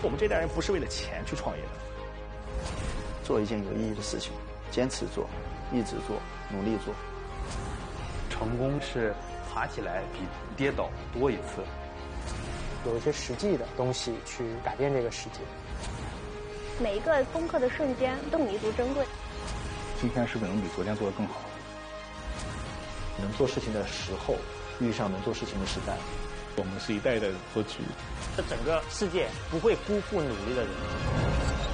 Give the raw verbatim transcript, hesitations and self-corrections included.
我们这代人不是为了钱去创业的， 做一件有意义的事情，坚持做，一直做，努力做。 成功是爬起来比跌倒多一次。 有一些实际的东西去改变这个世界。 每一个攻克的瞬间都弥足珍贵。 今天是不是能比昨天做得更好？ 能做事情的时候，遇上能做事情的时代。 我们是一代代的歌曲。 这整个世界不会辜负努力的人。